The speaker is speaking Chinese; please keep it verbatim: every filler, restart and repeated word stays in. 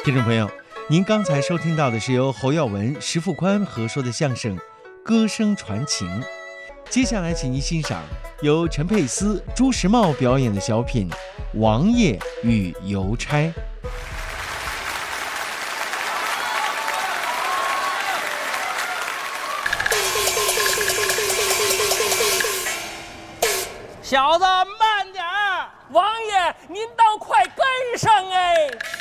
听众朋友，您刚才收听到的是由侯耀文、石富宽合说的相声《歌声传情》。接下来，请您欣赏由陈佩斯、朱时茂表演的小品《王爷与邮差》。 小子，慢点儿！ 王爷，您倒快跟上哎！